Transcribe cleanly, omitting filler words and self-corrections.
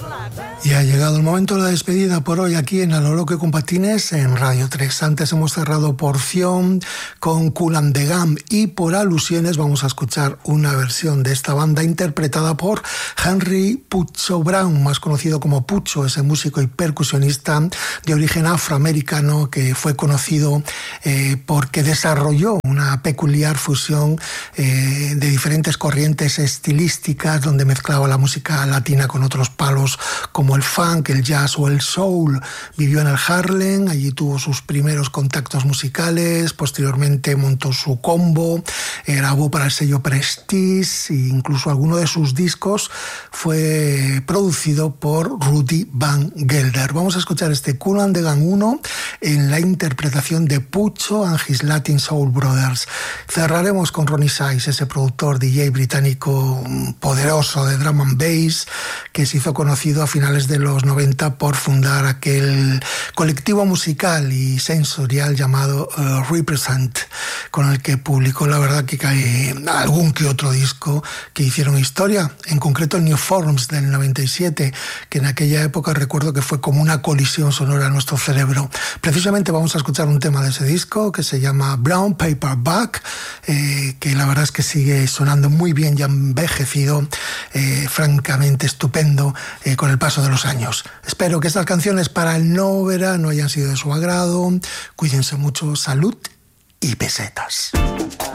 Y ha llegado el momento de la despedida por hoy aquí en A lo Loco con Patines en Radio 3. Antes hemos cerrado porción con Kool and the Gang y por alusiones vamos a escuchar una versión de esta banda interpretada por Henry Pucho Brown, más conocido como Pucho, ese músico y percusionista de origen afroamericano que fue conocido porque desarrolló una peculiar fusión de diferentes corrientes estilísticas donde mezclaba la música latina con otros palos como el funk, el jazz o el soul. Vivió en el Harlem, allí tuvo sus primeros contactos musicales, posteriormente montó su combo, grabó para el sello Prestige e incluso alguno de sus discos fue producido por Rudy Van Gelder. Vamos a escuchar este Kool and the Gang 1 en la interpretación de Pucho and his Latin Soul Brothers. Cerraremos con Ronnie Size, ese productor DJ británico poderoso de drum and bass que se hizo conocido a finales de los 90 por fundar aquel colectivo musical y sensorial llamado Represent, con el que publicó la verdad que algún que otro disco que hicieron historia, en concreto el New Forms del 97, que en aquella época recuerdo que fue como una colisión sonora en nuestro cerebro. Precisamente vamos a escuchar un tema de ese disco que se llama Brown Paperback, que la verdad es que sigue sonando muy bien y ha envejecido francamente estupendo con el paso de los años. Espero que estas canciones para el nuevo verano hayan sido de su agrado. Cuídense mucho, salud y pesetas.